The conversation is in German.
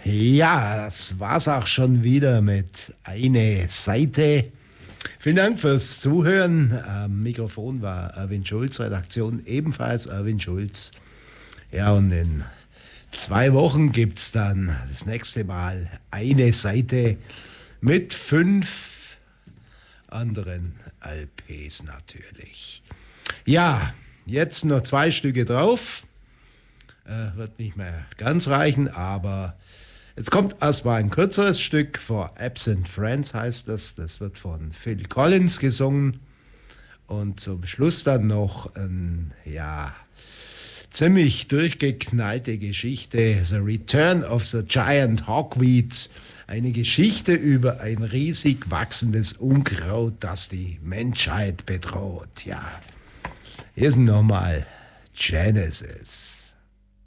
Ja, das war's auch schon wieder mit Eine Seite. Vielen Dank fürs Zuhören. Am Mikrofon war Erwin Schulz, Redaktion ebenfalls Erwin Schulz. Ja, und in 2 Wochen gibt's dann das nächste Mal Eine Seite mit 5 anderen LPs natürlich. Ja, jetzt noch 2 Stücke drauf. Wird nicht mehr ganz reichen, aber jetzt kommt erstmal ein kürzeres Stück. For Absent Friends heißt das. Das wird von Phil Collins gesungen. Und zum Schluss dann noch ein, ziemlich durchgeknallte Geschichte. The Return of the Giant Hawkweed. Eine Geschichte über ein riesig wachsendes Unkraut, das die Menschheit bedroht. Ja, hier sind nochmal Genesis.